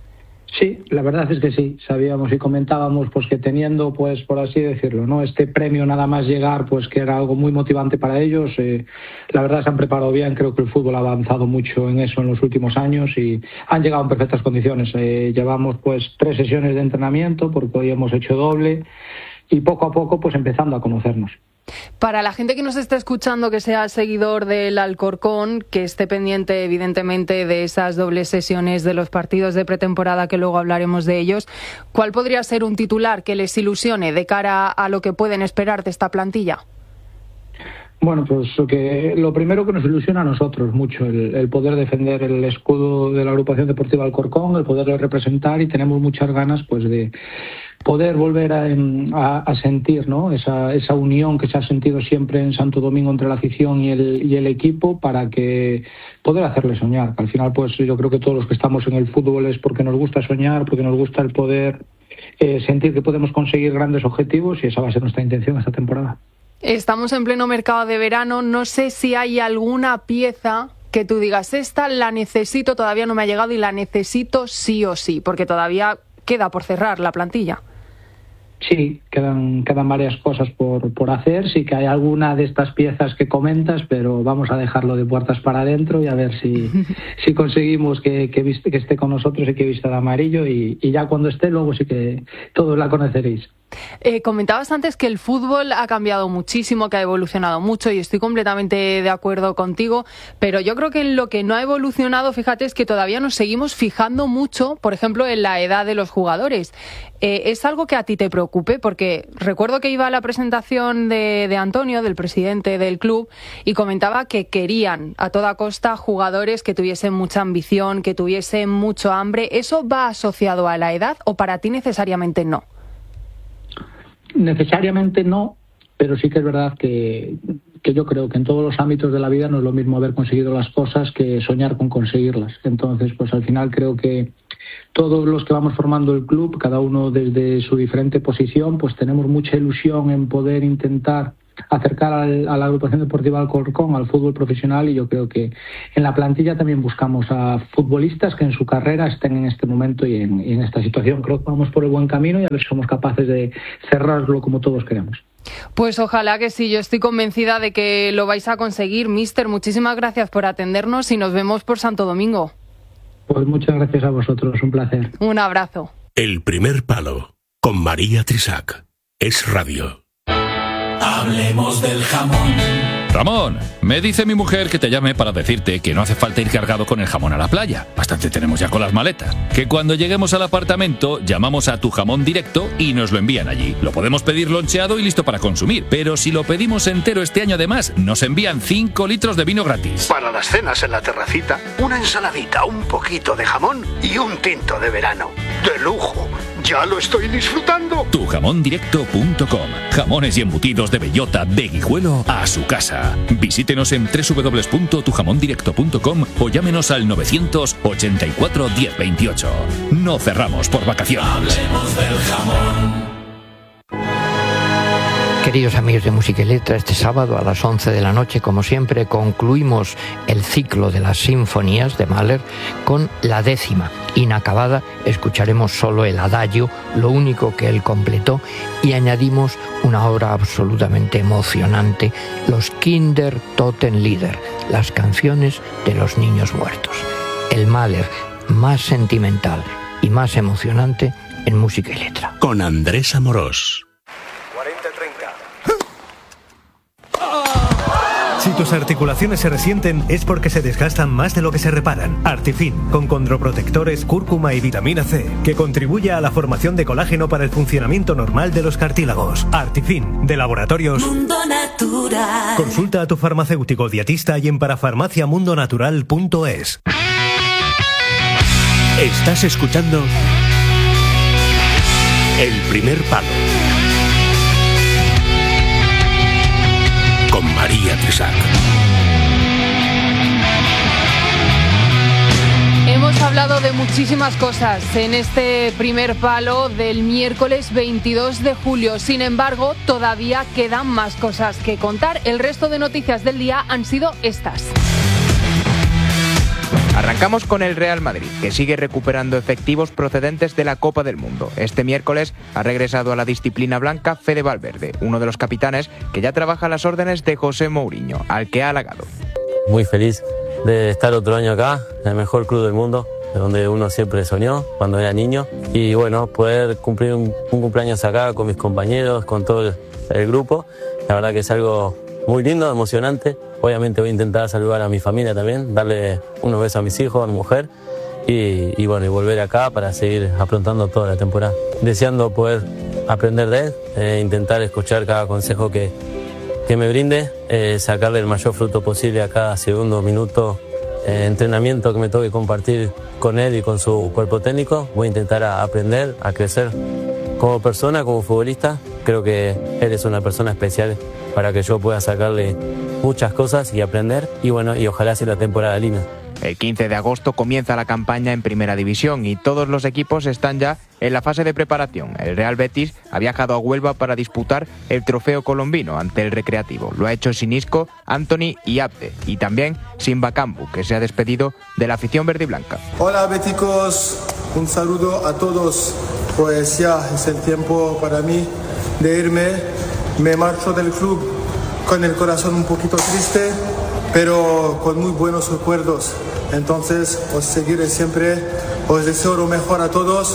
Sí, la verdad es que sí. Sabíamos y comentábamos pues que teniendo, pues por así decirlo, no este premio nada más llegar, pues que era algo muy motivante para ellos. Eh, la verdad se han preparado bien. Creo que el fútbol ha avanzado mucho en eso en los últimos años y han llegado en perfectas condiciones. Eh, llevamos pues tres sesiones de entrenamiento porque hoy hemos hecho doble y poco a poco pues empezando a conocernos. Para la gente que nos está escuchando, que sea seguidor del Alcorcón, que esté pendiente evidentemente de esas dobles sesiones de los partidos de pretemporada, que luego hablaremos de ellos, ¿cuál podría ser un titular que les ilusione de cara a lo que pueden esperar de esta plantilla? Bueno, pues lo, que, lo primero que nos ilusiona a nosotros mucho, el, el poder defender el escudo de la agrupación deportiva Alcorcón, el poderlo representar, y tenemos muchas ganas pues de poder volver a, a, a sentir, ¿no? esa, esa unión que se ha sentido siempre en Santo Domingo entre la afición y el, y el equipo, para que poder hacerle soñar. Al final pues yo creo que todos los que estamos en el fútbol es porque nos gusta soñar, porque nos gusta el poder eh, sentir que podemos conseguir grandes objetivos, y esa va a ser nuestra intención esta temporada. Estamos en pleno mercado de verano, no sé si hay alguna pieza que tú digas, esta la necesito, todavía no me ha llegado y la necesito sí o sí, porque todavía queda por cerrar la plantilla. Sí, quedan, quedan varias cosas por, por hacer, sí que hay alguna de estas piezas que comentas, pero vamos a dejarlo de puertas para adentro y a ver si, si conseguimos que, que, viste, que esté con nosotros y que vista de amarillo, y, y ya cuando esté luego sí que todos la conoceréis. Eh, comentabas antes que el fútbol ha cambiado muchísimo, que ha evolucionado mucho y estoy completamente de acuerdo contigo, pero yo creo que en lo que no ha evolucionado, fíjate, es que todavía nos seguimos fijando mucho, por ejemplo, en la edad de los jugadores. Eh, ¿Es algo que a ti te preocupe? Porque recuerdo que iba a la presentación de, de Antonio, del presidente del club, y comentaba que querían a toda costa jugadores que tuviesen mucha ambición, que tuviesen mucho hambre. ¿Eso va asociado a la edad o para ti necesariamente no? Necesariamente no, pero sí que es verdad que, que yo creo que en todos los ámbitos de la vida no es lo mismo haber conseguido las cosas que soñar con conseguirlas. Entonces, pues al final creo que todos los que vamos formando el club, cada uno desde su diferente posición, pues tenemos mucha ilusión en poder intentar acercar al, a la agrupación deportiva Alcorcón al fútbol profesional, y yo creo que en la plantilla también buscamos a futbolistas que en su carrera estén en este momento y en, y en esta situación. Creo que vamos por el buen camino y a ver si somos capaces de cerrarlo como todos queremos. Pues ojalá que sí, yo estoy convencida de que lo vais a conseguir. Mister, muchísimas gracias por atendernos y nos vemos por Santo Domingo. Pues muchas gracias a vosotros, un placer. Un abrazo. El primer palo, con María Trisac. Es Radio. Hablemos del jamón. Ramón, me dice mi mujer que te llame para decirte que no hace falta ir cargado con el jamón a la playa. Bastante tenemos ya con las maletas. Que cuando lleguemos al apartamento, llamamos a Tu Jamón Directo y nos lo envían allí. Lo podemos pedir loncheado y listo para consumir. Pero si lo pedimos entero este año además, nos envían cinco litros de vino gratis. Para las cenas en la terracita, una ensaladita, un poquito de jamón y un tinto de verano. ¡De lujo! ¡Ya lo estoy disfrutando! tu jamón directo punto com. Jamones y embutidos de bellota de Guijuelo a su casa. Visítenos en doble u doble u doble u punto tu jamón directo punto com o llámenos al novecientos ochenta y cuatro diez veintiocho. No cerramos por vacaciones. Hablemos del jamón. Queridos amigos de Música y Letra, este sábado a las once de la noche, como siempre, concluimos el ciclo de las sinfonías de Mahler con la décima. Inacabada, escucharemos solo el adagio, lo único que él completó, y añadimos una obra absolutamente emocionante, los Kindertotenlieder, las canciones de los niños muertos. El Mahler más sentimental y más emocionante en Música y Letra. Con Andrés Amorós. Si tus articulaciones se resienten es porque se desgastan más de lo que se reparan. Artifin, con condroprotectores, cúrcuma y vitamina C, que contribuye a la formación de colágeno para el funcionamiento normal de los cartílagos. Artifin, de Laboratorios Mundo Natural. Consulta a tu farmacéutico dietista y en parafarmacia mundo natural punto es. Estás escuchando El Primer Palo con María Trisac. Hemos hablado de muchísimas cosas en este primer palo del miércoles veintidós de julio. Sin embargo, todavía quedan más cosas que contar. El resto de noticias del día han sido estas. Arrancamos con el Real Madrid, que sigue recuperando efectivos procedentes de la Copa del Mundo. Este miércoles ha regresado a la disciplina blanca Fede Valverde, uno de los capitanes que ya trabaja a las órdenes de José Mourinho, al que ha halagado. Muy feliz de estar otro año acá, en el mejor club del mundo, donde uno siempre soñó cuando era niño. Y bueno, poder cumplir un, un cumpleaños acá con mis compañeros, con todo el, el grupo, la verdad que es algo muy lindo, emocionante. Obviamente voy a intentar saludar a mi familia también, darle unos besos a mis hijos, a mi mujer y, y bueno, y volver acá para seguir afrontando toda la temporada. Deseando poder aprender de él, eh, intentar escuchar cada consejo que, que me brinde, eh, sacarle el mayor fruto posible a cada segundo, minuto, eh, entrenamiento que me toque compartir con él y con su cuerpo técnico. Voy a intentar a aprender, a crecer como persona, como futbolista. Creo que él es una persona especial para que yo pueda sacarle muchas cosas y aprender, y bueno, y ojalá sea la temporada linda. El quince de agosto comienza la campaña en Primera División y todos los equipos están ya en la fase de preparación. El Real Betis ha viajado a Huelva para disputar el trofeo colombino ante el Recreativo. Lo ha hecho sin Isco, Anthony y Abde, y también sin Bacambu, que se ha despedido de la afición verde y blanca. Hola beticos, un saludo a todos. Pues ya es el tiempo para mí de irme. Me marcho del club con el corazón un poquito triste, pero con muy buenos recuerdos. Entonces os seguiré siempre, os deseo lo mejor a todos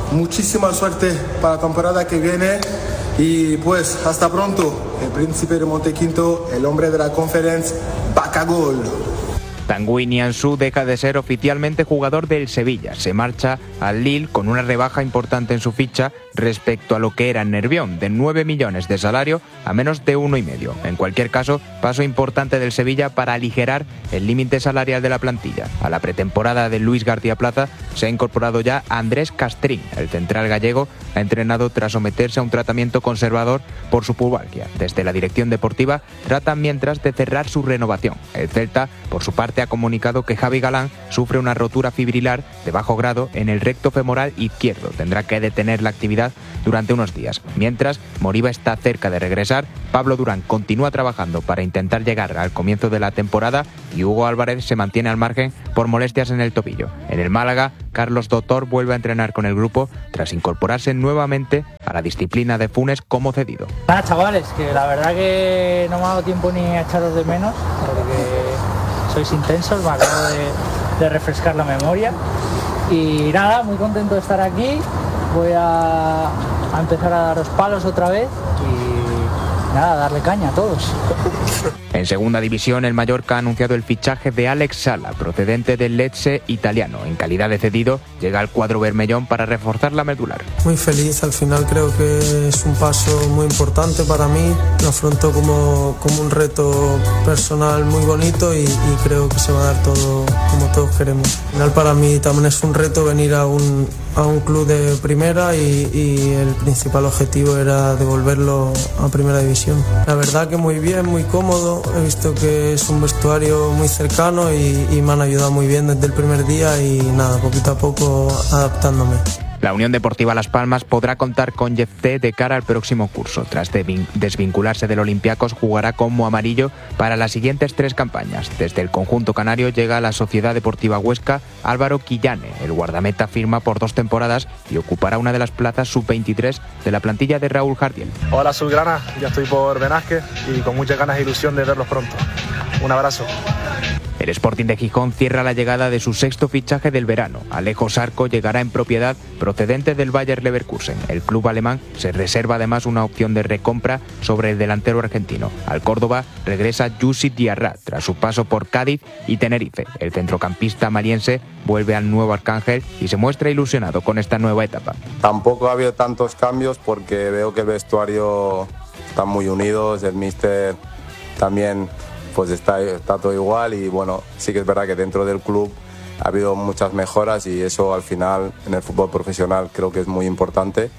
muchísima suerte para la temporada que viene y pues hasta pronto. El príncipe de Montequinto, el hombre de la Conference, Bacagol. Tanguy Nianzú deja de ser oficialmente jugador del Sevilla. Se marcha al Lille con una rebaja importante en su ficha respecto a lo que era en Nervión, de nueve millones de salario a menos de uno y medio. En cualquier caso, paso importante del Sevilla para aligerar el límite salarial de la plantilla. A la pretemporada de Luis García Plaza se ha incorporado ya Andrés Castrín. El central gallego ha entrenado tras someterse a un tratamiento conservador por su pubalgia. Desde la dirección deportiva tratan mientras de cerrar su renovación. El Celta, por su parte, ha comunicado que Javi Galán sufre una rotura fibrilar de bajo grado en el recto femoral izquierdo. Tendrá que detener la actividad durante unos días. Mientras, Moriba está cerca de regresar, Pablo Durán continúa trabajando para intentar llegar al comienzo de la temporada y Hugo Álvarez se mantiene al margen por molestias en el tobillo. En el Málaga, Carlos Doctor vuelve a entrenar con el grupo tras incorporarse nuevamente a la disciplina de Funes como cedido. Nada, chavales, que la verdad que no me ha dado tiempo ni a echaros de menos, porque sois intensos, me acabo de, de refrescar la memoria. Y nada, muy contento de estar aquí. Voy a, a empezar a daros palos otra vez y nada, darle caña a todos. En segunda división, el Mallorca ha anunciado el fichaje de Alex Sala, procedente del Lecce italiano. En calidad de cedido, llega al cuadro bermellón para reforzar la medular. Muy feliz, al final creo que es un paso muy importante para mí. Lo afronto como, como un reto personal muy bonito y, y creo que se va a dar todo como todos queremos. Al final para mí también es un reto venir a un, a un club de primera y, y el principal objetivo era devolverlo a primera división. La verdad que muy bien, muy cómodo. He visto que es un vestuario muy cercano y, y me han ayudado muy bien desde el primer día y nada, poquito a poco adaptándome. La Unión Deportiva Las Palmas podrá contar con Yefté de cara al próximo curso. Tras desvincularse del Olympiacos, jugará como amarillo para las siguientes tres campañas. Desde el conjunto canario llega a la Sociedad Deportiva Huesca Álvaro Quillane. El guardameta firma por dos temporadas y ocupará una de las plazas sub veintitrés de la plantilla de Raúl Jardiel. Hola Azulgrana, ya estoy por Benasque y con muchas ganas e ilusión de verlos pronto. Un abrazo. El Sporting de Gijón cierra la llegada de su sexto fichaje del verano. Alejo Sarco llegará en propiedad procedente del Bayer Leverkusen. El club alemán se reserva además una opción de recompra sobre el delantero argentino. Al Córdoba regresa Yussi Diarra tras su paso por Cádiz y Tenerife. El centrocampista maliense vuelve al nuevo Arcángel y se muestra ilusionado con esta nueva etapa. Tampoco ha habido tantos cambios porque veo que el vestuario está muy unidos, el míster también pues está, está todo igual y bueno, sí que es verdad que dentro del club ha habido muchas mejoras y eso al final en el fútbol profesional creo que es muy importante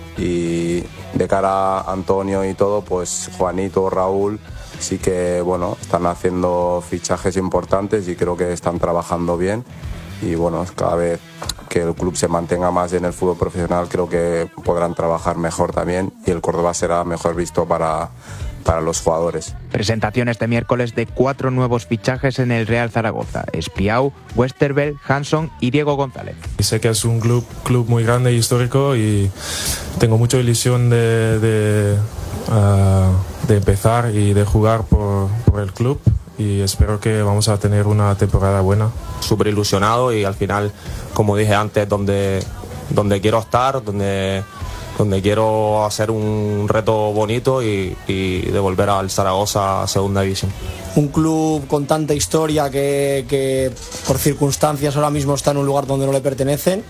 y de cara a Antonio y todo, pues Juanito, Raúl, sí que bueno, están haciendo fichajes importantes y creo que están trabajando bien y bueno, cada vez que el club se mantenga más en el fútbol profesional creo que podrán trabajar mejor también y el Córdoba será mejor visto para para los jugadores. Presentación este miércoles de cuatro nuevos fichajes en el Real Zaragoza: Espiau, Westerveld, Hanson y Diego González. Sé que es un club, club muy grande e histórico y tengo mucha ilusión de, de, uh, de empezar y de jugar por, por el club y espero que vamos a tener una temporada buena. Súper ilusionado y al final, como dije antes, donde, donde quiero estar, donde donde quiero hacer un reto bonito y, y devolver al Zaragoza a segunda división. Un club con tanta historia que, que por circunstancias ahora mismo está en un lugar donde no le pertenecen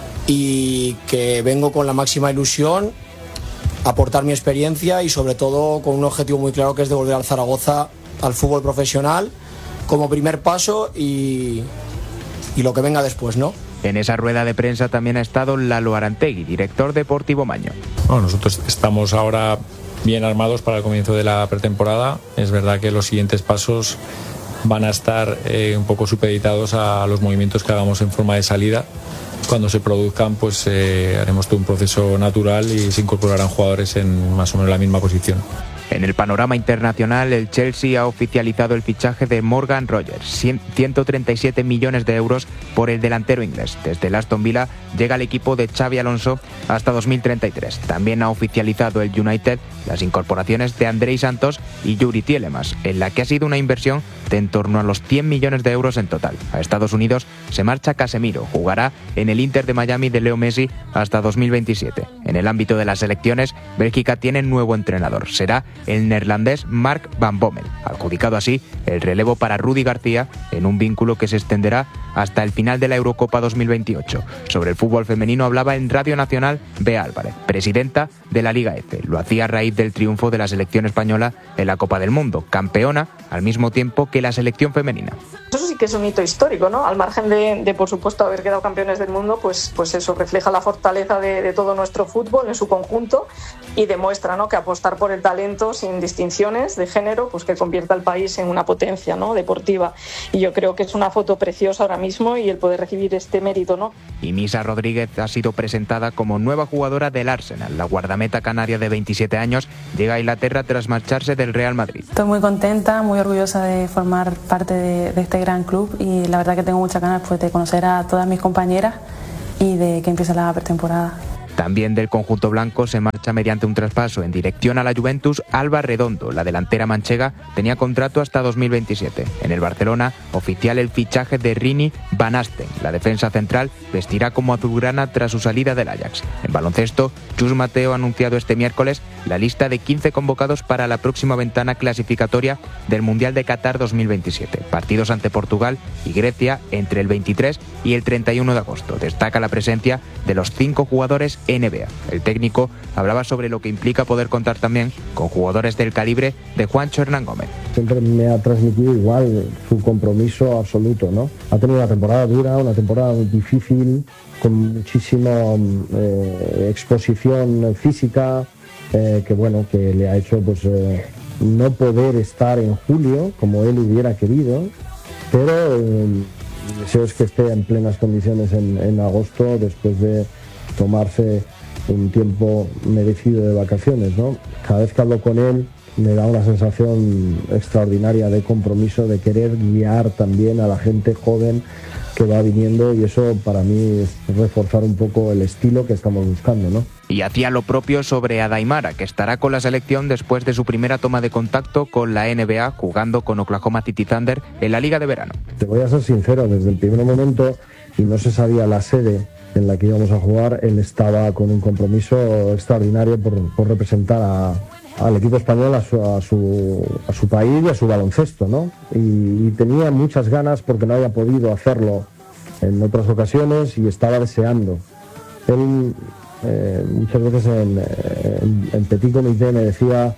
y que vengo con la máxima ilusión a aportar mi experiencia y sobre todo con un objetivo muy claro que es devolver al Zaragoza al fútbol profesional como primer paso y, y lo que venga después, ¿no? En esa rueda de prensa también ha estado Lalo Arantegui, director deportivo Maño. Bueno, nosotros estamos ahora bien armados para el comienzo de la pretemporada. Es verdad que los siguientes pasos van a estar eh, un poco supeditados a los movimientos que hagamos en forma de salida. Cuando se produzcan, pues eh, haremos todo un proceso natural y se incorporarán jugadores en más o menos la misma posición. En el panorama internacional, el Chelsea ha oficializado el fichaje de Morgan Rogers, ciento treinta y siete millones de euros por el delantero inglés. Desde el Aston Villa llega al equipo de Xabi Alonso hasta dos mil treinta y tres. También ha oficializado el United las incorporaciones de Andrei Santos y Yuri Tielemans, en la que ha sido una inversión de en torno a los cien millones de euros en total. A Estados Unidos se marcha Casemiro, jugará en el Inter de Miami de Leo Messi hasta dos mil veintisiete. En el ámbito de las selecciones, Bélgica tiene nuevo entrenador. Será el neerlandés Mark van Bommel, adjudicado así el relevo para Rudi García en un vínculo que se extenderá hasta el final de la Eurocopa dos mil veintiocho. Sobre el fútbol femenino hablaba en Radio Nacional Bea Álvarez, presidenta de la Liga F. Lo hacía a raíz del triunfo de la selección española en la Copa del Mundo, campeona al mismo tiempo que la selección femenina. Eso sí que es un hito histórico, ¿no? Al margen de, de por supuesto, haber quedado campeones del mundo, pues, pues eso refleja la fortaleza de, de todo nuestro fútbol en su conjunto y demuestra, ¿no?, que apostar por el talento sin distinciones de género, pues que convierta al país en una potencia, ¿no?, deportiva. Y yo creo que es una foto preciosa ahora mismo y el poder recibir este mérito, ¿no? Y Misa Rodríguez ha sido presentada como nueva jugadora del Arsenal. La guardameta canaria de veintisiete años llega a Inglaterra tras marcharse del Real Madrid. Estoy muy contenta, muy orgullosa de formar parte de, de este gran club y la verdad que tengo muchas ganas, pues, de conocer a todas mis compañeras y de que empiece la pretemporada. También del conjunto blanco se marcha mediante un traspaso en dirección a la Juventus Alba Redondo. La delantera manchega tenía contrato hasta dos mil veintisiete. En el Barcelona, oficial el fichaje de Rini Van Asten. La defensa central vestirá como azulgrana tras su salida del Ajax. En baloncesto, Chus Mateo ha anunciado este miércoles la lista de quince convocados para la próxima ventana clasificatoria del Mundial de Qatar dos mil veintisiete. Partidos ante Portugal y Grecia entre el veintitrés y el treinta y uno de agosto. Destaca la presencia de los cinco jugadores N B A. El técnico hablaba sobre lo que implica poder contar también con jugadores del calibre de Juancho Hernán Gómez. Siempre me ha transmitido igual su compromiso absoluto, ¿no? Ha tenido una temporada dura, una temporada difícil, con muchísima eh, exposición física, eh, que bueno, que le ha hecho pues eh, no poder estar en julio como él hubiera querido, pero eh, mi deseo es que esté en plenas condiciones en, en agosto después de tomarse un tiempo merecido de vacaciones, ¿no? Cada vez que hablo con él me da una sensación extraordinaria de compromiso, de querer guiar también a la gente joven que va viniendo, y eso para mí es reforzar un poco el estilo que estamos buscando, ¿no? Y hacía lo propio sobre Adaimara, que estará con la selección después de su primera toma de contacto con la N B A, jugando con Oklahoma City Thunder en la Liga de Verano. Te voy a ser sincero, desde el primer momento, y no se sabía la sede en la que íbamos a jugar, él estaba con un compromiso extraordinario por, por representar a, al equipo español, a su, a, su, a su país y a su baloncesto, ¿no? Y, y tenía muchas ganas porque no había podido hacerlo en otras ocasiones y estaba deseando. Él eh, muchas veces en, en, en Petit Comité me decía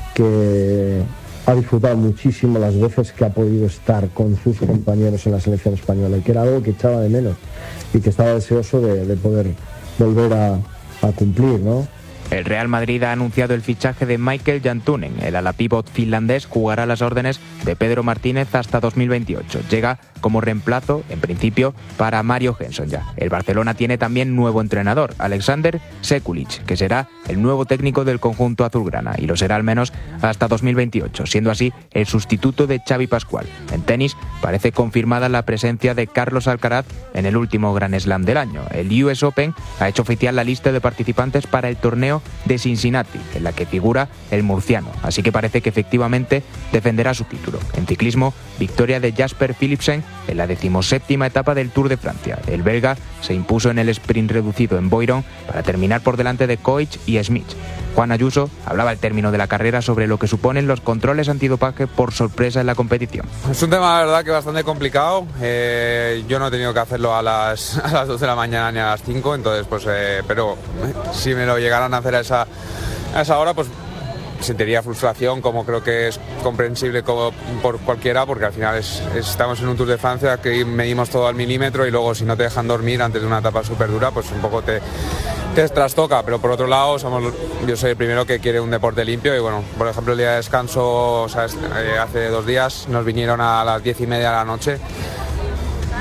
que ha disfrutado muchísimo las veces que ha podido estar con sus compañeros en la selección española y que era algo que echaba de menos y que estaba deseoso de, de poder volver a, a cumplir, ¿no? El Real Madrid ha anunciado el fichaje de Michael Jantunen. El ala pívot finlandés jugará a las órdenes de Pedro Martínez hasta dos mil veintiocho. Llega como reemplazo, en principio, para Mario Henson ya. El Barcelona tiene también nuevo entrenador, Alexander Sekulic, que será el nuevo técnico del conjunto azulgrana, y lo será al menos hasta dos mil veintiocho, siendo así el sustituto de Xavi Pascual. En tenis parece confirmada la presencia de Carlos Alcaraz en el último Grand Slam del año. El U S Open ha hecho oficial la lista de participantes para el torneo de Cincinnati, en la que figura el murciano, así que parece que efectivamente defenderá su título. En ciclismo, victoria de Jasper Philipsen en la decimoséptima etapa del Tour de Francia. El belga se impuso en el sprint reducido en Boiron para terminar por delante de Koich y Smith. Juan Ayuso hablaba al término de la carrera sobre lo que suponen los controles antidopaje por sorpresa en la competición. Es un tema, la verdad, que bastante complicado. Eh, yo no he tenido que hacerlo a las, a las dos de la mañana ni a las cinco, entonces, pues, eh, pero si me lo llegaran a hacer a esa, a esa hora, pues sentiría frustración, como creo que es comprensible como por cualquiera, porque al final es, es, estamos en un Tour de Francia que medimos todo al milímetro y luego si no te dejan dormir antes de una etapa súper dura, pues un poco te, te trastoca. Pero por otro lado, somos, yo soy el primero que quiere un deporte limpio y bueno, por ejemplo el día de descanso, o sea, hace dos días nos vinieron a las diez y media de la noche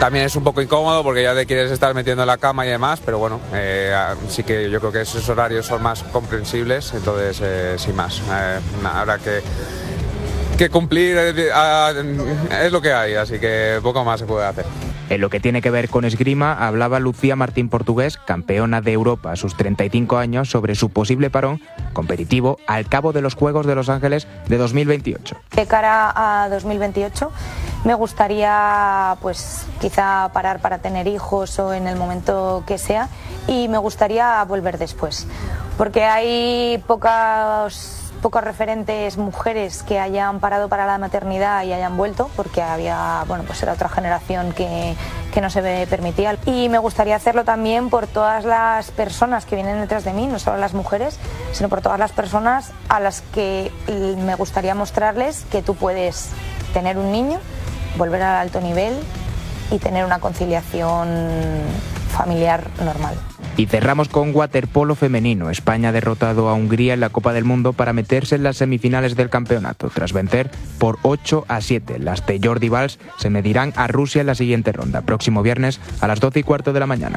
también es un poco incómodo porque ya te quieres estar metiendo en la cama y demás, pero bueno, eh, sí que yo creo que esos horarios son más comprensibles, entonces eh, sin más, eh, habrá que, que cumplir, eh, es lo que hay, así que poco más se puede hacer. En lo que tiene que ver con esgrima, hablaba Lucía Martín Portugués, campeona de Europa a sus treinta y cinco años, sobre su posible parón competitivo al cabo de los Juegos de Los Ángeles de dos mil veintiocho. De cara a dos mil veintiocho me gustaría pues quizá parar para tener hijos o en el momento que sea, y me gustaría volver después, porque hay pocas... pocos referentes mujeres que hayan parado para la maternidad y hayan vuelto, porque había, bueno, pues era otra generación que, que no se me permitía. Y me gustaría hacerlo también por todas las personas que vienen detrás de mí, no solo las mujeres, sino por todas las personas a las que me gustaría mostrarles que tú puedes tener un niño, volver al alto nivel y tener una conciliación familiar normal. Y cerramos con waterpolo femenino. España ha derrotado a Hungría en la Copa del Mundo para meterse en las semifinales del campeonato, tras vencer por ocho a siete. Las de Jordi Valls se medirán a Rusia en la siguiente ronda, próximo viernes a las doce y cuarto de la mañana.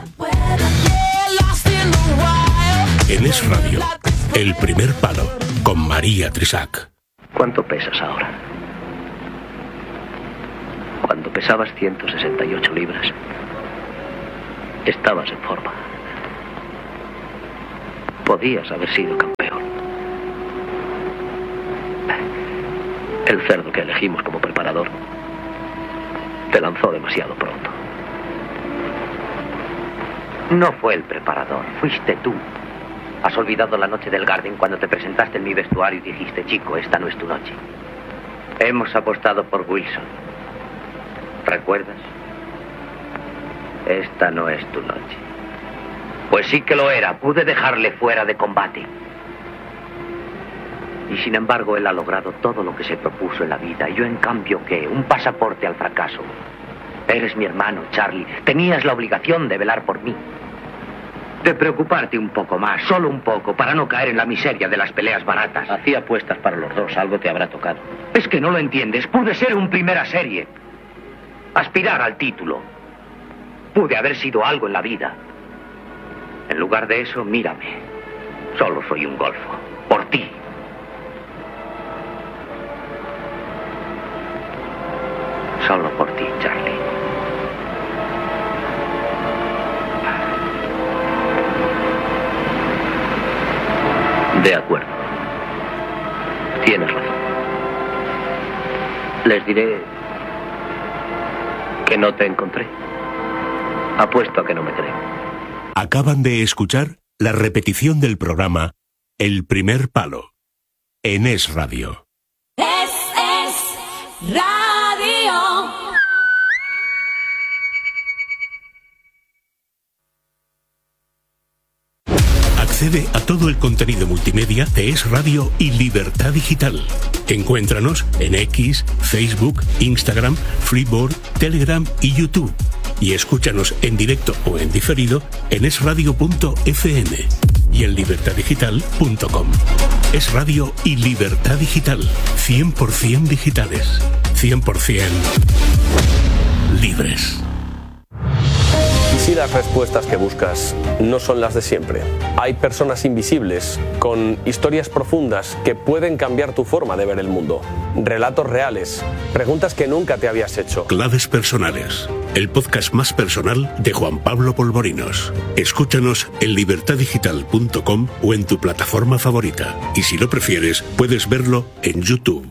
En Es Radio, El Primer Palo, con María Trisac. ¿Cuánto pesas ahora? Cuando pesabas ciento sesenta y ocho libras, estabas en forma. Podías haber sido campeón. El cerdo que elegimos como preparador te lanzó demasiado pronto. No fue el preparador, fuiste tú. Has olvidado la noche del Garden cuando te presentaste en mi vestuario y dijiste: chico, esta no es tu noche. Hemos apostado por Wilson. ¿Recuerdas? Esta no es tu noche. Pues sí que lo era, pude dejarle fuera de combate. Y sin embargo, él ha logrado todo lo que se propuso en la vida. Y yo, en cambio, ¿qué? Un pasaporte al fracaso. Eres mi hermano, Charlie. Tenías la obligación de velar por mí. De preocuparte un poco más, solo un poco, para no caer en la miseria de las peleas baratas. Hacía apuestas para los dos, algo te habrá tocado. Es que no lo entiendes. Pude ser un primera serie. Aspirar al título. Pude haber sido algo en la vida. En lugar de eso, mírame. Solo soy un golfo. Por ti. Solo por ti, Charlie. De acuerdo. Tienes razón. Les diré que no te encontré. Apuesto a que no me creen. Acaban de escuchar la repetición del programa El Primer Palo, en Es Radio. Es, es radio. Accede a todo el contenido multimedia de Es Radio y Libertad Digital. Encuéntranos en X, Facebook, Instagram, Freeboard, Telegram y YouTube. Y escúchanos en directo o en diferido en es radio punto efe eme y en libertad digital punto com. Es Radio y Libertad Digital, cien por ciento digitales, cien por ciento libres. ¿Y si las respuestas que buscas no son las de siempre? Hay personas invisibles, con historias profundas que pueden cambiar tu forma de ver el mundo. Relatos reales, preguntas que nunca te habías hecho. Claves personales, el podcast más personal de Juan Pablo Polvorinos. Escúchanos en libertad digital punto com o en tu plataforma favorita. Y si lo prefieres, puedes verlo en YouTube.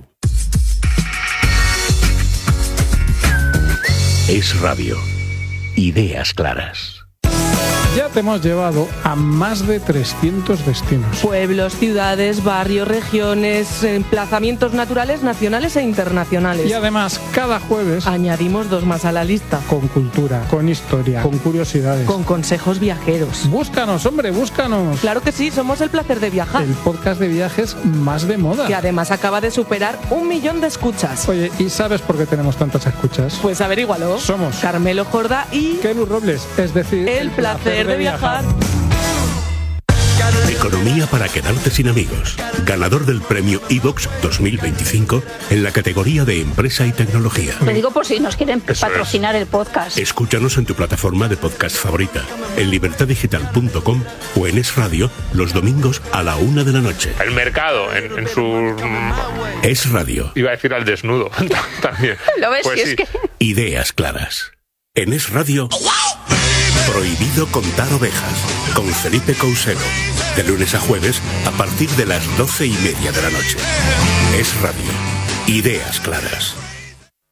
Es Radio. Ideas claras. Ya te hemos llevado a más de trescientos destinos. Pueblos, ciudades, barrios, regiones, emplazamientos naturales, nacionales e internacionales. Y además, cada jueves añadimos dos más a la lista. Con cultura, con historia, con curiosidades, con consejos viajeros. Búscanos, hombre, búscanos. Claro que sí, somos El Placer de Viajar. El podcast de viajes más de moda. Que además acaba de superar un millón de escuchas. Oye, ¿y sabes por qué tenemos tantas escuchas? Pues averígualo. Somos Carmelo Jorda y Kelu Robles, es decir, El, el placer, placer de viajar. Economía para quedarte sin amigos. Ganador del premio iVoox dos mil veinticinco en la categoría de empresa y tecnología. Lo digo por si nos quieren patrocinar el podcast. Escúchanos en tu plataforma de podcast favorita, en libertad digital punto com o en Es Radio los domingos a la una de la noche. El mercado en, en su... Es Radio. Iba a decir al desnudo también. ¿Lo ves? Pues Si es sí. que... Ideas claras. En Es Radio, Prohibido contar ovejas, con Felipe Cousero. De lunes a jueves, a partir de las doce y media de la noche. Es Radio. Ideas claras.